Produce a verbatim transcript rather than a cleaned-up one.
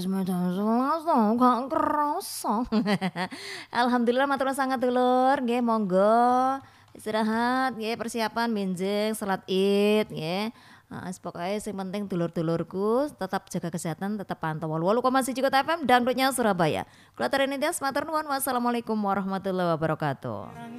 wis medal Selasa gak kerasa. Alhamdulillah matur sangat dulur, nggih monggo istirahat nggih persiapan benjing salat Id nggih. Heeh, pokoke sing penting dulur-dulurku tetap jaga kesehatan, tetap pantau wolu wolu koma siji Kota F M dangdutnya Surabaya. Kula Tari Nintias matur nuwun wassalamualaikum warahmatullahi wabarakatuh.